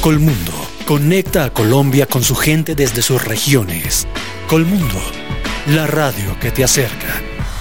Colmundo conecta a Colombia con su gente desde sus regiones. Colmundo, la radio que te acerca.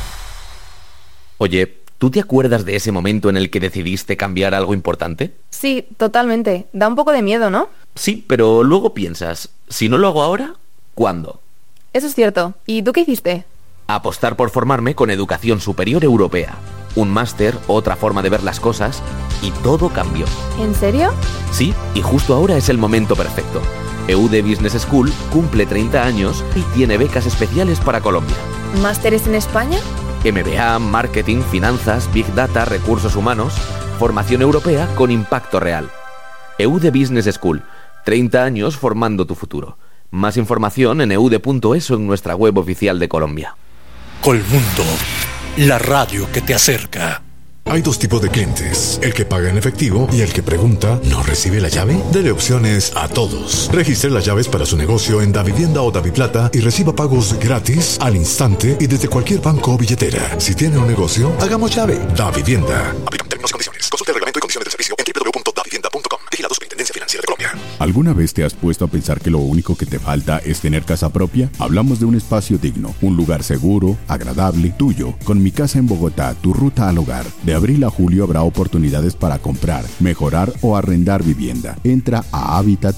Oye, ¿tú te acuerdas de ese momento en el que decidiste cambiar algo importante? Sí, totalmente. Da un poco de miedo, ¿no? Sí, pero luego piensas, si no lo hago ahora, ¿cuándo? Eso es cierto. ¿Y tú qué hiciste? Apostar por formarme con Educación Superior Europea. Un máster, otra forma de ver las cosas, y todo cambió. ¿En serio? Sí, y justo ahora es el momento perfecto. EUD Business School cumple 30 años y tiene becas especiales para Colombia. ¿Másteres en España? MBA, Marketing, Finanzas, Big Data, Recursos Humanos, formación europea con impacto real. EUD Business School, 30 años formando tu futuro. Más información en eude.es o en nuestra web oficial de Colombia. Colmundo, la radio que te acerca. Hay dos tipos de clientes, el que paga en efectivo y el que pregunta, ¿no recibe la llave? Dele opciones a todos. Registre las llaves para su negocio en Davivienda o Daviplata y reciba pagos gratis, al instante y desde cualquier banco o billetera. Si tiene un negocio, hagamos llave. Davivienda. Aplican términos y condiciones. Consulte el reglamento y condiciones del servicio en www.davivienda.com. Vigilado Superintendencia Financiera de Colombia. ¿Alguna vez te has puesto a pensar que lo único que te falta es tener casa propia? Hablamos de un espacio digno, un lugar seguro, agradable, tuyo. Con Mi Casa en Bogotá, tu ruta al hogar. De abril a julio habrá oportunidades para comprar, mejorar o arrendar vivienda. Entra a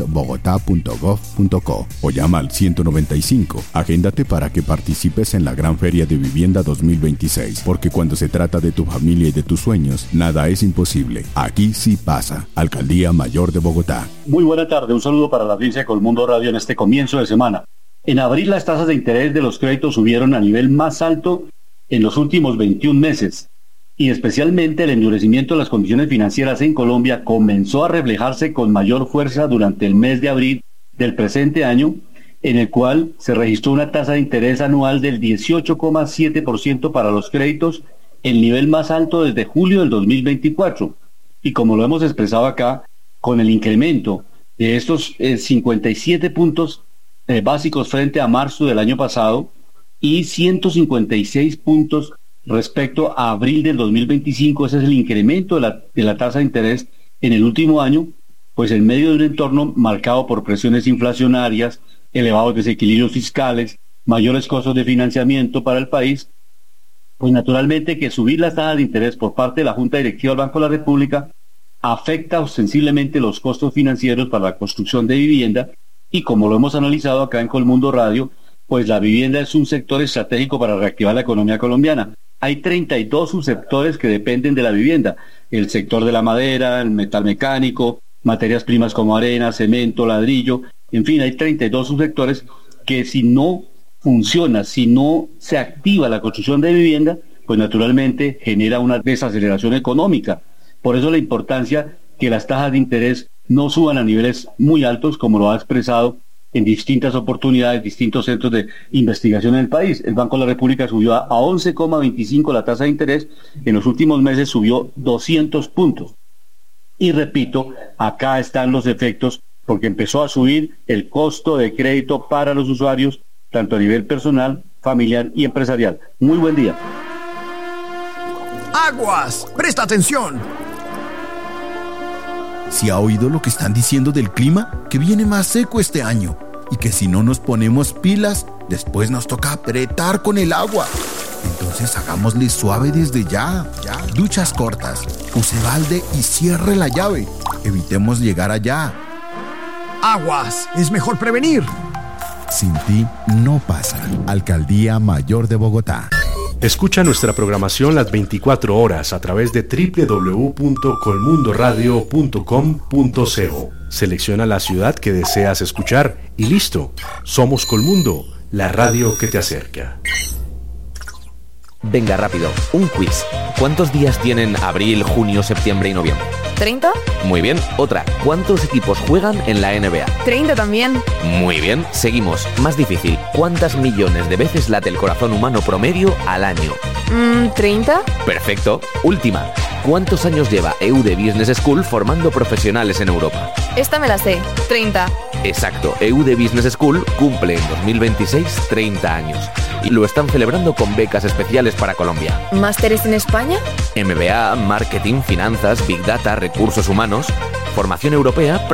habitatbogotá.gov.co o llama al 195. Agéndate para que participes en la Gran Feria de Vivienda 2026, porque cuando se trata de tu familia y de tus sueños, nada es imposible. Aquí sí pasa. Alcaldía Mayor de Bogotá. Muy buena tarde, un saludo para la audiencia de Colmundo Radio en este comienzo de semana. En abril las tasas de interés de los créditos subieron a nivel más alto en los últimos 21 meses. Y especialmente el endurecimiento de las condiciones financieras en Colombia comenzó a reflejarse con mayor fuerza durante el mes de abril del presente año, en el cual se registró una tasa de interés anual del 18,7% para los créditos, el nivel más alto desde julio del 2024. Y como lo hemos expresado acá, con el incremento de estos 57 puntos básicos frente a marzo del año pasado y 156 puntos respecto a abril del 2025, ese es el incremento de la tasa de interés en el último año, pues en medio de un entorno marcado por presiones inflacionarias, elevados desequilibrios fiscales, mayores costos de financiamiento para el país, pues naturalmente que subir las tasas de interés por parte de la Junta Directiva del Banco de la República afecta ostensiblemente los costos financieros para la construcción de vivienda y como lo hemos analizado acá en Colmundo Radio, pues la vivienda es un sector estratégico para reactivar la economía colombiana. Hay 32 subsectores que dependen de la vivienda, el sector de la madera, el metal mecánico, materias primas como arena, cemento, ladrillo, en fin, hay 32 subsectores que si no funciona, si no se activa la construcción de vivienda, pues naturalmente genera una desaceleración económica. Por eso la importancia que las tasas de interés no suban a niveles muy altos, como lo ha expresado en distintas oportunidades, distintos centros de investigación en el país. El Banco de la República subió a 11,25 la tasa de interés, en los últimos meses subió 200 puntos. Y repito, acá están los efectos, porque empezó a subir el costo de crédito para los usuarios, tanto a nivel personal, familiar y empresarial. Muy buen día. ¡Aguas! ¡Presta atención! ¿Sí ha oído lo que están diciendo del clima? Que viene más seco este año y que si no nos ponemos pilas, después nos toca apretar con el agua. Entonces hagámosle suave desde ya. Duchas cortas, use balde y cierre la llave. Evitemos llegar allá. ¡Aguas! Es mejor prevenir. Sin ti no pasa. Alcaldía Mayor de Bogotá. Escucha nuestra programación las 24 horas a través de www.colmundoradio.com.co. Selecciona la ciudad que deseas escuchar y listo. Somos Colmundo, la radio que te acerca. Venga, rápido, un quiz. ¿Cuántos días tienen abril, junio, septiembre y noviembre? ¿30? Muy bien. Otra, ¿cuántos equipos juegan en la NBA? 30 también. Muy bien. Seguimos. Más difícil. ¿Cuántas millones de veces late el corazón humano promedio al año? 30. Perfecto. Última. ¿Cuántos años lleva EUD Business School formando profesionales en Europa? Esta me la sé. 30. Exacto. EUD Business School cumple en 2026 30 años. Y lo están celebrando con becas especiales para Colombia. ¿Másteres en España? MBA, Marketing, Finanzas, Big Data, Recursos Humanos, formación europea,